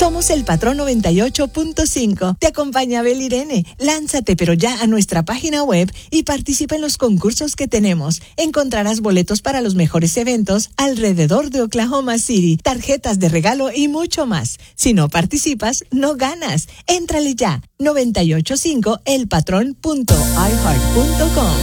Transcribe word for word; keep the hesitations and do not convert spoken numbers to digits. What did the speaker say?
Somos el Patrón noventa y ocho punto cinco. Te acompaña Abel Irene. Lánzate pero ya a nuestra página web y participa en los concursos que tenemos. Encontrarás boletos para los mejores eventos alrededor de Oklahoma City, tarjetas de regalo y mucho más. Si no participas, no ganas. Éntrale ya. noventa y ocho punto cinco el patrón punto i heart punto com.